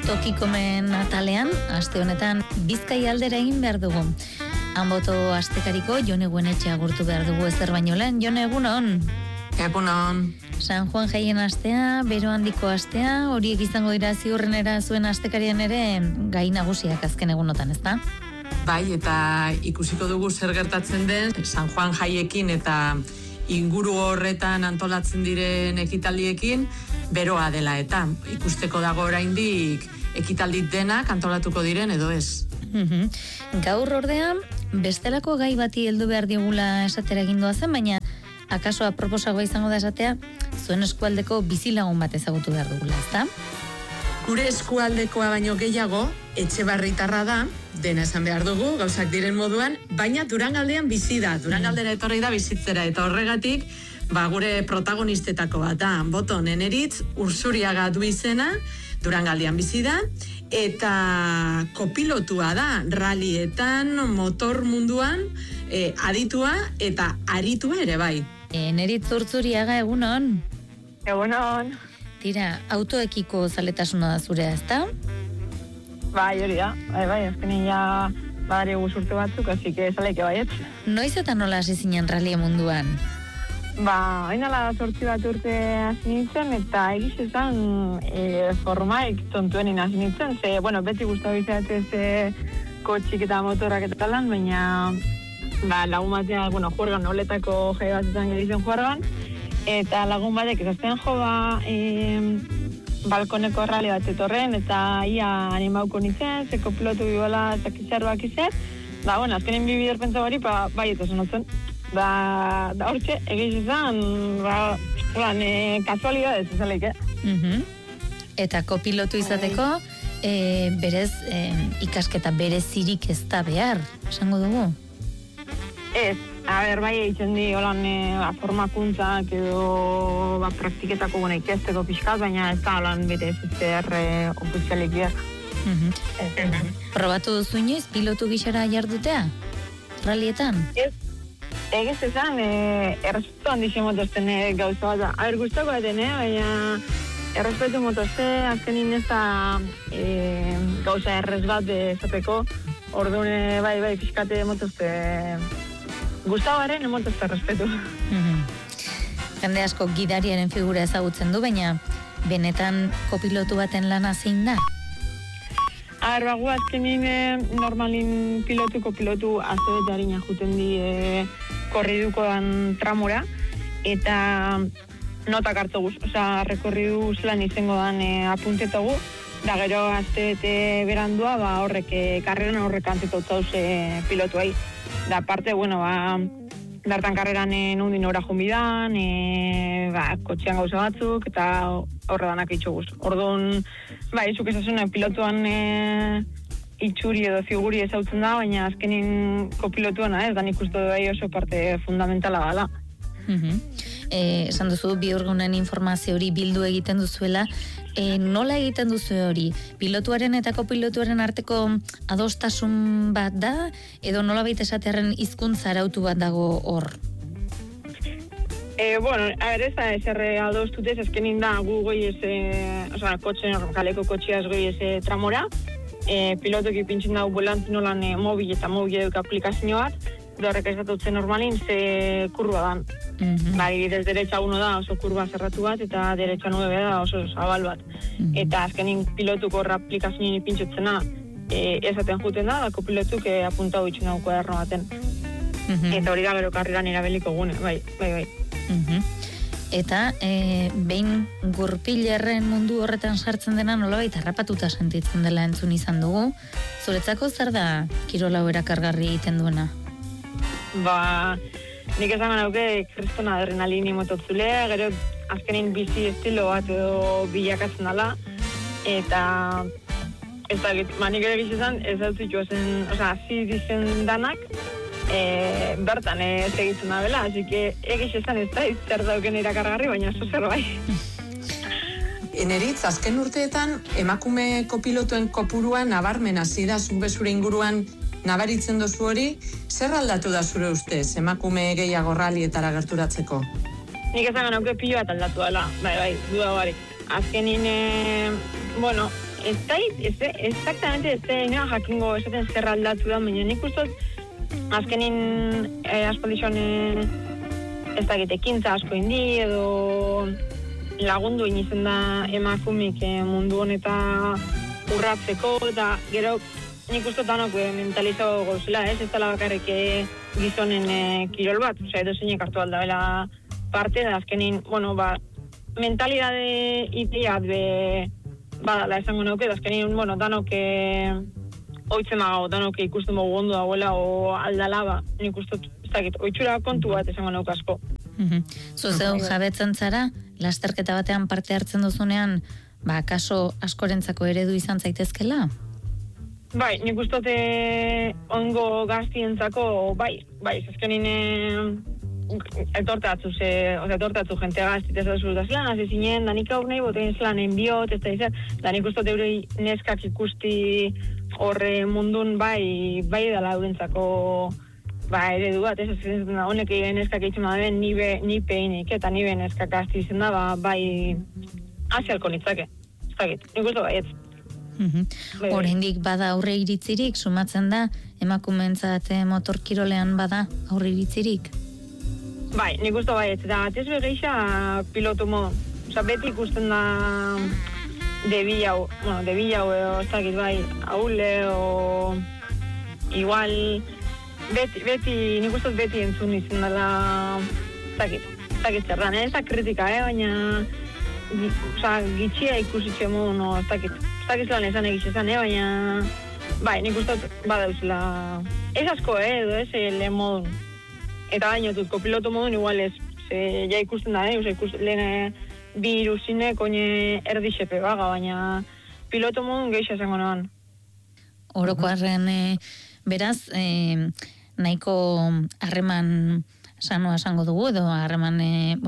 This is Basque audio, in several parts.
Tokikomen atalean, aste honetan Bizkai aldera egin behar dugu. Anboto astekariko Jone Goenetxea agurtu behar dugu ezer baino lehen. Jone, egunon? Egunon. San Juan jaien astea, bero handiko astea, horiek izango dira ziurrenera zuen astekarian ere gai nagusiak azken egunotan, ezta? Bai, eta ikusiko dugu zer gertatzen den San Juan jaiekin eta inguru horretan antolatzen diren ekitaldiekin beroa dela eta ikusteko dago oraindik ekitaldi denak antolatuko diren edo ez. Gaur ordean, bestelako gai bati heldu behar diogula esatera egin doazen, baina akaso aproposagoa izango da esatea, zuen eskualdeko bizilagun bat ezagutu behar dugula, ezta? Gure eskualdekoa baino gehiago, Etxebarritarra da, dena esan behar dugu, gauzak diren moduan, baina Durangaldean bizi da. Durangaldera etorri da bizitzera, eta horregatik, gure protagonistetako bat da. Anboto Neneritz, Ursuriaga du izena, Durangaldean bizi da, eta kopilotua da, rallyetan, motor munduan, aditua eta aritua ere bai. Neneritz Ursuriaga, egunon? Egunon. Tira, autoekiko zaletasuna da zurea, ezta? Bai, hori da. Bai, azkenin ja badari urte batzuk, así que zaleike baietz. Noiz eta nola hasi zinen rally munduan? Oinala 8 bat urte hasi nintzen, eta egiz esan formaik tontuenin hasi nintzen, beti gustatu izatez kotxik eta motorrak eta talan, baina lagun batean, juergan noletako jai bat izan gedizen juergan, eta lagun batek ezazten balkoneko rally bat etorren, eta ia animauko nintzen, zeko pilotu bibola zakitxarroak izet, azkenin bi bider pentsa bari, bai eta zonotzen. Da hortxe, egiz izan, kasualidadez ezaleik, Eta kopilotu izateko, berez, ikasketa berezirik ez da behar, esango dugu? Ez, bai egiten di, holan, formakuntzak edo praktiketako ikesteko pixkat, baina ez da holan bete ez ofizialik behar. Probatu duzu inoiz, pilotu gixara jardutea? Rallyetan? Ez. Egiz esan, errespetu handixe motozten gauza bat. Guztako baten, baina errespetu motozte, azkenin ez da gauza errez bat esateko, orduan bai, fiskate motozte guztagoaren motozte errespetu. Jende asko gidariaren figura ezagutzen du, baina benetan kopilotu baten lana zein da? Azkenin normalin pilotu azte harina juten di korridukoan tramora, eta notak hartzoguz, rekorridu zelan izango dan apuntetogu, da gero azte berandua, horrek karreran horrek antetotzau pilotuai. Da parte, dartan karreran nundin ora jumbidan, kotxean gauza batzuk, eta horre danak itxoguz. Orduan, izuk ezazuna pilotuan itxuri edo figuri ezautzen da, baina azkenin kopilotuana ez, da nik uste da oso parte fundamentala gala. Esan duzu, biurgunen informazio hori bildu egiten duzuela, nola egiten duzu hori? Pilotuaren eta kopilotuaren arteko adostasun bat da, edo nola baita esatearen hizkuntza arautu bat dago hor? Ez da eserre adostutez, azkenin da gu goiez, kaleko kotxeaz goiez tramora, pilotoki pintzen dago volantin nolan mobil eta mobil eduk aplikazio bat, horrek ezatutzen normalin ze kurba dan. Adibidez, derecha 1 da oso kurba zerratu bat, eta derecha 9 da oso zabal bat. Eta azkenin pilotuko horra aplikazioen ipintzutzena esaten juten da kopilotuk apuntau itxun dago kuaderno baten. Eta hori da gero karriran erabeliko gune, bai. Eta behin gurpilerren mundu horretan sartzen dena nolabait harrapatuta sentitzen dela entzun izan dugu. Zuretzako zer da kirola erakargarri egiten duena? Nik esan ganauke kristona adrenalini mototzulea, gero azkenin bizi estilo bat edo bilakatzen dela, eta ez da, nik ere gizizan ez dut zituazen, hasi dizen danak, bertan ez egitzen da bela, así que egiz esan ez da zer dauken irakargarri, baina oso zer bai. Neneritz, azken urteetan emakume kopilotuen kopurua nabarmen hasi da zuk bezure inguruan nabaritzen dozu hori, zer aldatu da zure ustez emakume gehiago rallyetara gerturatzeko? Nik esan ganauke pilo bat aldatu dela, bai, duda barik. Azkenin, exactamente ez da jakingo esaten zer aldatu da, baina nik uste azkenin aspaldizioan ez da ekintza asko indi edo lagundu inizen da emakumik mundu honeta urratzeko, eta gero nik uste danok mentalizago gauzela, ez dela bakarrik gizonen kirol bat, edo zeinek hartu aldabela parte, da azkenin, mentalidade iteat badala esango nauke, da azkenin, danok oitzen magau, danok ikusten mogu ondo dagoela o aldala, nik uste, ez dakit, oitxura kontu bat esango nauke asko. Zuzeu jabetzen zara, lasterketa batean parte hartzen duzunean, kaso askorentzako eredu izan zaitezkela? Bai, nik ustote ongo gaztientzako, bai, ezkenin etortatzu jente gaztit ez dut da zelan, hasi zinen, da nik aur nahi botein zelan enbiot, ez da izan, da nik ustote eurei neskak ikusti horre mundun bai dala eurentzako eredu bat, ez honek neskak eitzen badaben ni peinik, eta ni neskak gazti izen da, bai asialko nitzake, ez dakit, nik usto bai ez. Oraindik bada aurre iritzirik, sumatzen da, emakumeentzat motorkirolean bada aurre iritzirik? Bai, nik uste bai, eta batez bereixa pilotu modu. Osa, beti ikusten da debi hau edo, ez dakit bai, haule o igual, nik uste beti entzun izan dela, ez dakit zerran, ez da kritika, baina gitxia ikusitxe modu, no, ez dakit lan esan egitxezan, baina bai, nik uste badauzela ez asko, edo ez lehen modun. Eta gainotut, piloto modun igual ez, ja ikusten da, lehen bi iruzine koine erdixepe baga, baina piloto modun geixa esango noan. Orokoarren, beraz, nahiko harreman sanoa esango dugu, edo harreman,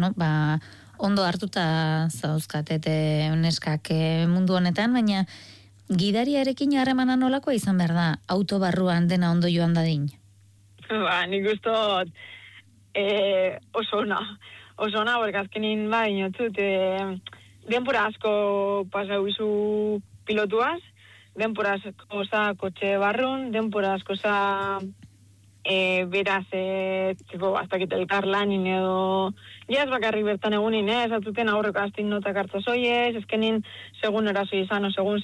ondo hartuta zauzkatete neskak mundu honetan, baina gidariarekin harremana nolakoa izan behar da, auto barruan dena ondo joan dadin? Nik gustot oso ona, porque azkenin inotzut, denpora asko pasau izu pilotuaz, denpora asko za kotxe barrun, denpora asko za beraz, aztakit elkar lanin edo, jaz bakarrik bertan egunin, ez atzuten aurreko aztin notak hartza zoiez, ezkenin segun eraso izan, o segun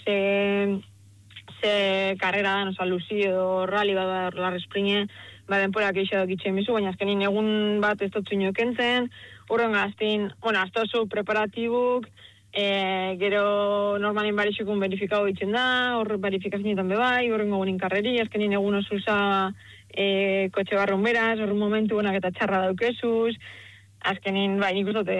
ze karrera dan, oza, luzi edo rali bat larre esprine, denporak eixadok itxen bizu, baina azkenin egun bat ez dut zuño kentzen, urren gaztin, aztozu preparatibuk, gero normalin barixukun verifikau itxen da, horre verifikazioetan bebai, horren egunin karreri, azkenin egun osuza kotxe barrun beraz, horren momentu honak eta txarra daukezuz, azkenin, nik ustote,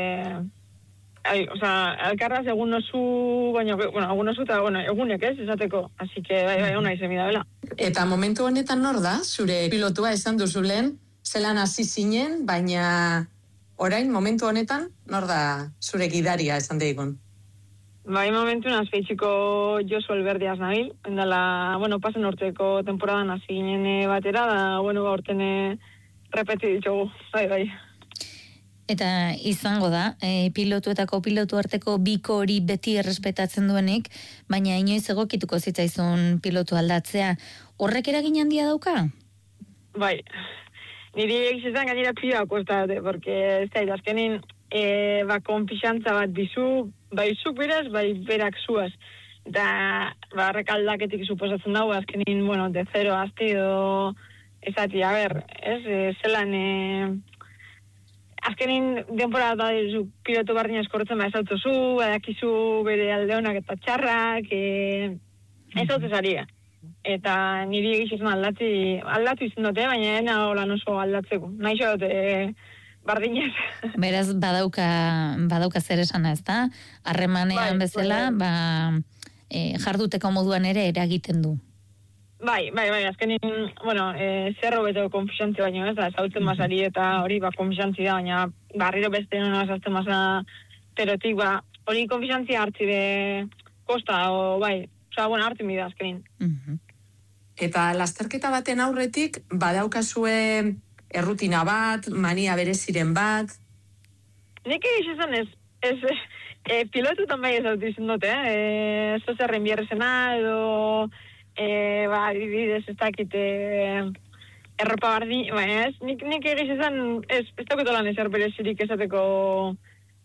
elkarraz egun osu, baina, egun osu eta, egunek ez, esateko, así que, ona izen bidabela. Eta momentu honetan nor da, zure pilotua esan duzulen, zelan hasi zinen, baina orain, momentu honetan, nor da zure gidaria esan deigun? Momentu nazpeitxiko Josu Alberdiaz nabil, endala, pasen urteko temporadan hasi ginen batera, da, orten repeti ditugu, bai. Eta izango da, pilotu eta kopilotu arteko biko hori beti errespetatzen duenik, baina inoiz egokituko zitzaizun pilotu aldatzea. Horrek eragin handia dauka? Bai, niri egizizan gainera pioa kostate, porque ez da, azkenin, konfixantza bat bizu, bai zuk beraz, bai berak zuaz. Eta, horrek aldaketik suposatzen dago, azkenin, de zero azti edo, ezati, zelan, azkenin denpora da pilotu barriña eskortzen ezautuzu, badakizu bere alde honak eta txarrak, ezautu zaria. Eta niri egizizan aldatu izan dute, baina ena holan oso aldatzeko. Naixo dute bardinez. Beraz, badauka zer esana, ez da? Harremanean bezala, jarduteko moduan ere eragiten du. Bai, azkenin, zerro beto konfixantzi baino, ez da, zautzen mazari eta hori, konfixantzi da, baina barriro beste nuna zazten maza perotik, hori konfixantzi hartzi de kosta, hartzi mida azkenin. Eta lasterketa baten aurretik, badaukazue errutina bat, mania bereziren bat? Nik egizizan Pilotutan bai ez dut izan dute, zozerren bierrezena, edo, adibidez ez dakit, erropa bardi, baina ez, nik egiz ezan, ez daukatu lan ezer berezirik esateko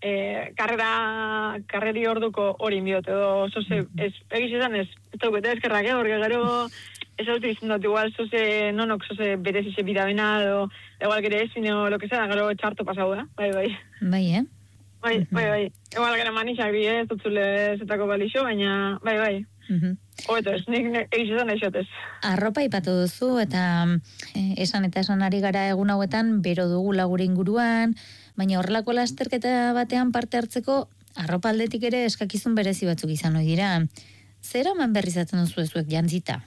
karreri orduko hori inbiot, edo zoze, egiz ezan ez daukatu ezkerrak, porque gero ez dut izan dut, igual zoze, nonok zoze berezize bidabena, edo igual gire ez, sino lo que sea, gero txarto pasau, bai. Bai, Bai. Igual gara manixak bi, ez dut zule zetako balixo, baina, bai. Hobeto ez, nik egizizan eixotez. Arropa ipatu duzu, eta esan ari gara egun hauetan, bero dugu lagure inguruan, baina horrelako lasterketa batean parte hartzeko, arropa aldetik ere eskakizun berezi batzuk izan hori dira. Zer eman berrizatzen duzu ezuek jantzita?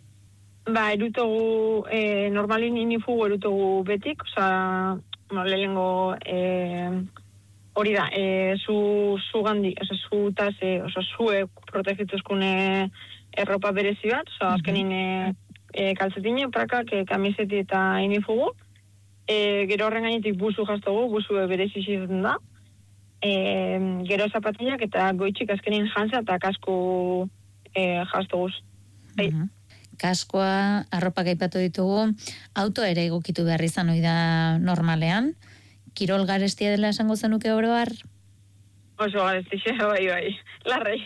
Erutogu, normalin inifugu erutogu betik, oza, lehengo... hori da, zu gandi, zu tase, zue protegituzkune erropa berezi bat, azkenin kalzetine, prakak, kamiseti eta inifugu. Gero horren gainetik buzu jaztogu, buzu berezi izaten da. Gero zapatillak eta goitxik azkenin jantza eta kasko jaztoguz. Kaskoa, arropak aipatu ditugu, auto ere egokitu behar izan hori da normalean. Kirol garestia dela esango zenuke oro har? Oso garestixe, bai, larrei.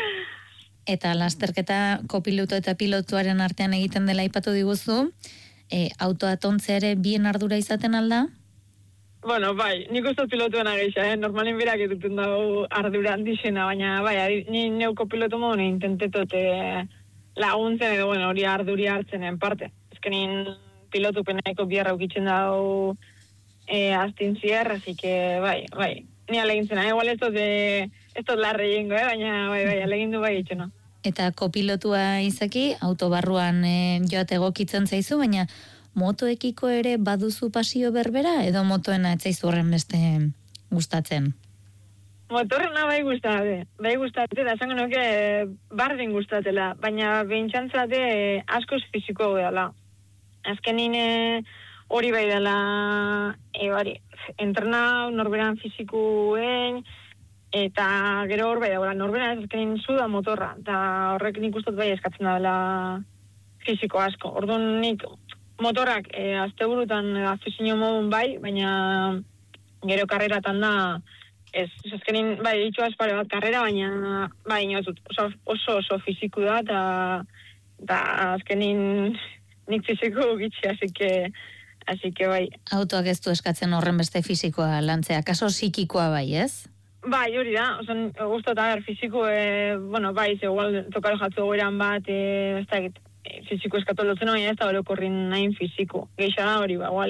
Eta lasterketa kopiloto eta pilotuaren artean egiten dela aipatu diguzu, autoa tontzea ere bien ardura izaten alda? Bueno, bai, nik uste pilotuen ageixa, normalen berak eduten dago ardura handixena, baina bai, ni neuko pilotu modu intentetote laguntzen edo, bueno, hori arduri hartzen en parte. Ezkenin pilotu penaiko biarra ukitzen dago aztin zier, así que bai, ni alegintzen, igual ez dut larre jengo, baina bai, alegindu bai itxena. Eta kopilotua izaki, autobarruan joate egokitzen zaizu, baina motoekiko ere baduzu pasio berbera, edo motoena etzaizu horren beste gustatzen? Motorrena bai gustate, da esango nuke bardin gustatela, baina behintxantzate askoz fiziko dela. Azkenin hori bai dela, entrena norberan fizikuen, eta gero hor bai da, norberan azkenin zuda motorra, eta horrek nik ustot bai eskatzen dela fiziko asko. Orduan nik motorrak asteburutan afizio modun bai, baina gero karreratan da, ez azkenin bai ditxo aspare bat karrera, baina bai inozut, oso fiziku da, eta azkenin nik fiziko gitxi, así que bai. Autoak ez du eskatzen horren beste fizikoa lantzea, kaso psikikoa bai, ez? Bai, hori da, guztot, fiziko, bai, igual tokaro jatzu goeran bat, ez da, fiziko eskatu lotzen, baina ez da orokorrin nahin fiziko. Geixa da hori, igual,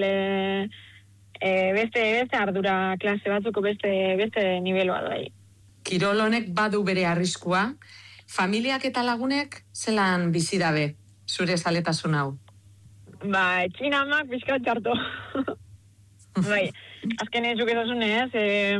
beste ardura klase batzuko beste nivelo bat bai. Kirol honek badu bere arriskua, familiak eta lagunek zelan bizi dabe zure zaletasun hau? Txina amak pixkat txarto. Bai, azken ezuk ezasunez,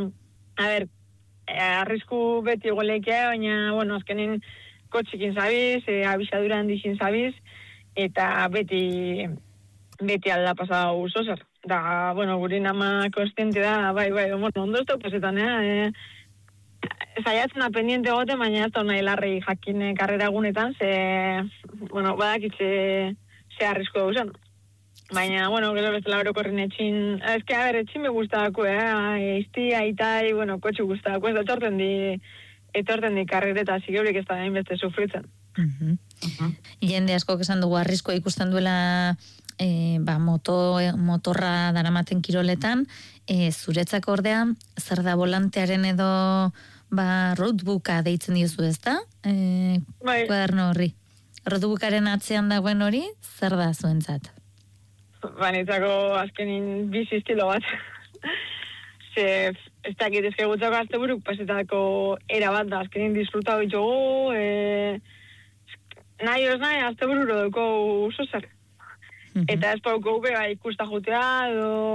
arrisku beti goleikea, baina, azkenin kotxikin zabiz, abisadura handixin zabiz, eta beti alda pasau zozer. Da, gurin ama konstiente da, bai, ondo ez da pasetan, zaiatzen apendiente gote, baina ez da nahi larri jakin karrera gunetan, badakitze ze arrisku dauzan. Baina, gero bestela orokorrin etxin, etxin me guztako, izti, aitai, kotxu guztako, ez da etorten di karrereta, zigeurik ez da hainbeste sufritzen. Jende asko esan dugu arriskoa ikusten duela motorra daramaten kiroletan, zuretzako ordea, zer da volantearen edo roadbooka deitzen diozu, ez da? Kuaderno horri. Roadbookaren atzean dagoen hori, zer da zuentzat? Nitzako azkenin bizi estilo bat. Ez dakit ezkegutzako azte buruk pasetako era bat da, azkenin disfrutau itxogu, nahi azte bururo duko usozer. Eta ez pauko ube ikusta jutea,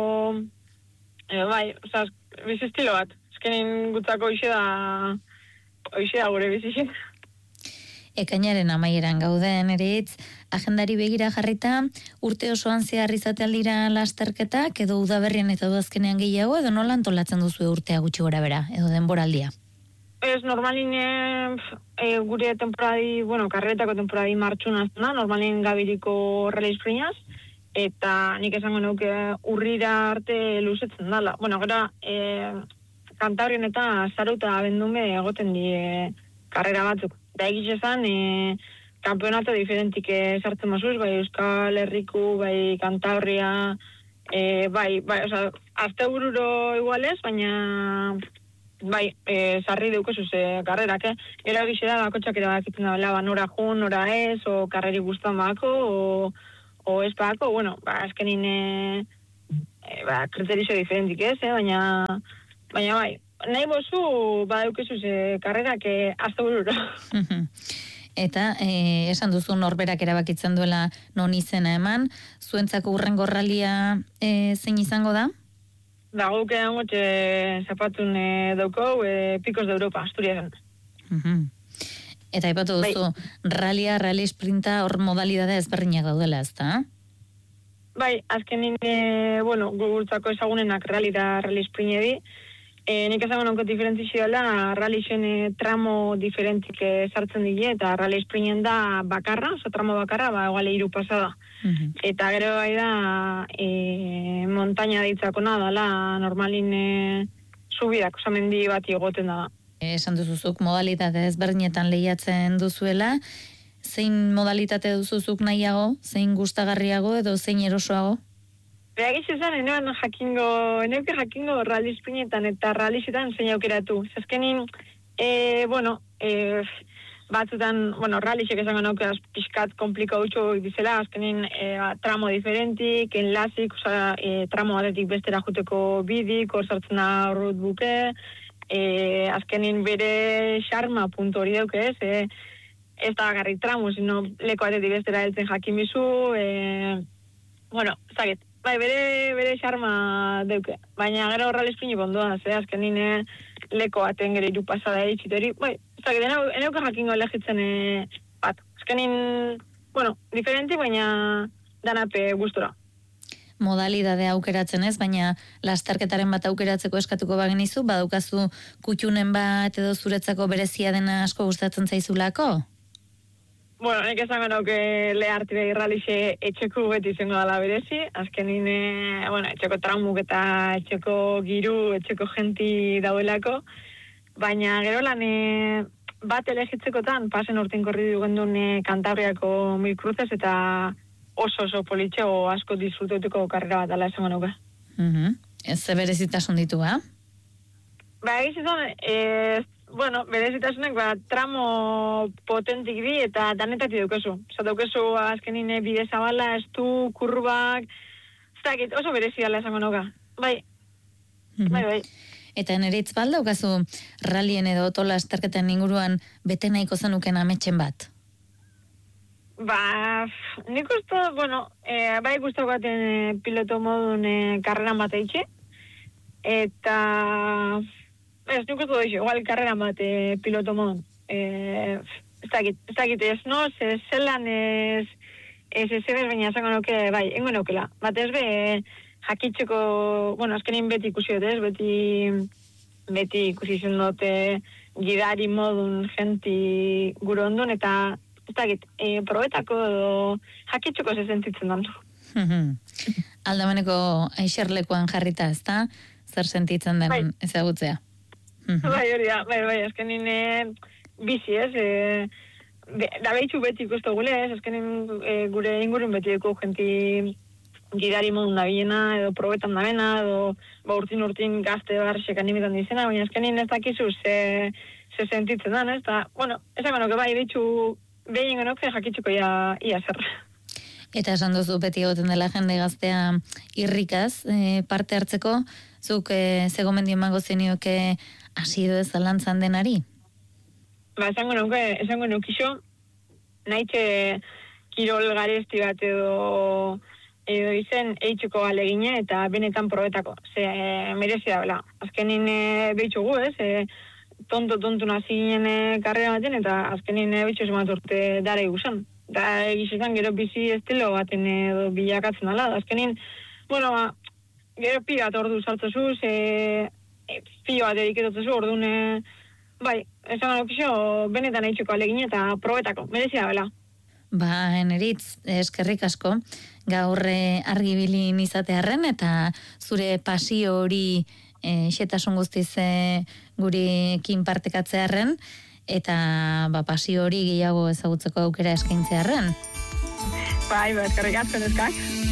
bizi estilo bat. Azkenin gutzako hoxe da gure bizi. Ekainaren amaieran gauden eritz, agendari begira jarrita, urte osoan zehar izate aldira lasterketak, edo udaberrian eta udazkenean gehiago, edo nola antolatzen duzu urtea gutxi gora bera, edo denboraldia? Ez, normalin gure temporadi, karretako temporadi martxun aztena, normalin gabiriko rally sprinaz, eta nik esango nuke urrira arte luzetzen dala. Gero, Kantabrien eta Zaro eta Abendume egoten die karrera batzuk. Da egiz esan, kampeonato diferentik sartzen mazuz, bai Euskal Herriku, bai Kantabria, azte bururo igualez, baina bai, sarri deukezuz karrerak, Gero egiz da, bakotxak erabakiten da, nora jun, nora ez, o karreri guztan bako, o ez bako, azkenin kriterizo diferentik ez, baina bai, nahi bozu, badeukezuz karrerak azte bururo. Eta esan duzu norberak erabakitzen duela non izena eman, zuentzako urrengo ralia zein izango da? Da, guk egotxe zapatun dauko, Picos de Europa, Asturiasen. Eta ipatu duzu, rally sprinta hor modalidade ezberdinak daudela, ezta? Bai, azkenin, gurtzako ezagunenak rally da rally sprinedi. Nik ezagun onko diferentzizio dela, rally-xen tramo diferentik sartzen dile, eta rally sprinen da bakarra, tramo bakarra, egale 3 pasada. Eta gero bai da, montaña deitzakona dela, normalin subidak, osamendi bat egoten da. Esan duzuzuk modalitate ezberdinetan lehiatzen duzuela, zein modalitate duzuzuk nahiago, zein gustagarriago edo zein erosoago? Beagiz esan, eneuke jakingo rally sprinetan eta rallyzetan zein aukeratu. Azkenin, batzutan, rallyzek esango nauke pixkat komplikau dizela, azkenin tramo diferentik, enlazik, tramo batetik bestera juteko bidik, hor sartzen da road buke, azkenin bere xarma puntu hori dauke ez, ez da garri tramo, sino leko batetik bestera heltzen jakin bizu, zaget. Bai, bere xarma deuke. Baina gero rally sprinik ondoa, azkenin leko baten gero 3 pasada eritxitori. Bai, eneuke jakingo lehitzen bat. Azkenin, diferenti, baina danape gustora. Modalidade aukeratzen ez, baina lasterketaren bat aukeratzeko eskatuko bagenizu, badaukazu kutxunen bat edo zuretzako berezia dena asko gustatzen zaizulako? Nik esango nauke leharti behi rallixe etxeko beti izango dala berezi. Azkenin, etxeko traumuk eta etxeko giru, etxeko genti daudelako. Baina gero lan bat elegitzekotan, pasen urtin korri dugendun Kantabriako Mil Cruces eta oso politxe o asko disfrutatuko karrera bat ala esango nauke. Ze berezitasun ditu, ba? Egiz izan, berezitasunek tramo potentik di eta danetati daukezu. Daukezu azkenin bide zabala, estu, kurbak, oso bereziala esango nauka. Bai. Eta neritz balda daukazu rallien edo otola lasterketen inguruan bete nahiko zenuken ametxen bat? Nik uste, bai guztau baten piloto modun karreran bat eitxe. Eta... Ez nik uste doiz, igual karreran bat piloto modun. Ez dakit ez noz, zelan ez ezebez, baina esango nuke, bai, engo nukela. Bat ez be, jakitzeko, azkenin beti ikusi dut ez, beti ikusi zen dute gidari modun genti gure ondun, eta ez dakit, probetako edo jakitzeko ze sentitzen dantu. Aldameneko aixerlekuan jarrita, ez da? Zer sentitzen den ezagutzea? Bai, hori da, bai, azkenin bizi ez, da behitxu beti ikustu gule ez, azkenin gure ingurun beti dugu genti gidari modun da bilena, edo probetan da bena, edo urtin gazte barxek animetan dizena, baina azkenin ez dakizu ze sentitzen den, ez, eta, esango nuke bai, behitxu behin genok jakitzuko ia zer. Eta esan duzu beti egoten dela jende gaztea irrikaz parte hartzeko, zuk ze gomendio emango zenioke hasido ez zalantzan denari? Esango nukixo, nahitxe kirol garesti bat edo izen eitxuko alegine eta benetan probetako. Ze merezi da bela. Azkenin behitxugu ez, tontu nazi ginen karrera baten eta azkenin behitxu esumat urte dara igusan. Da egizetan gero bizi estilo baten edo bilakatzen dala. Azkenin, gero pi bat ordu sartzezuz, pio bat ediketotezu, orduan, bai, esan pixo, benetan eitxuko alegin eta probetako, merezia bela. Ba, Eneritz, eskerrik asko, gaur argibilin izatearren eta zure pasio hori xetasun guztiz gurekin partekatzearren eta pasio hori gehiago ezagutzeko aukera eskaintzearren. Bai, eskerrik asko neskak.